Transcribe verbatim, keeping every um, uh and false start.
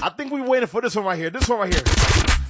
I think we waiting for this one right here. This one right here.